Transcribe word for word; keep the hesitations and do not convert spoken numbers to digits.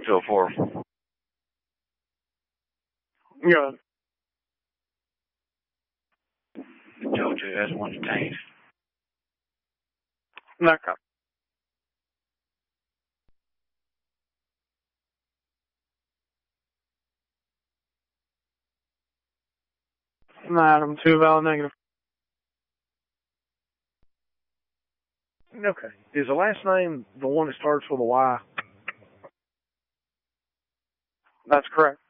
two oh four. Yeah. Georgia has one detained. Okay. Item two, valid negative. Okay. Is the last name the one that starts with a Y? That's correct.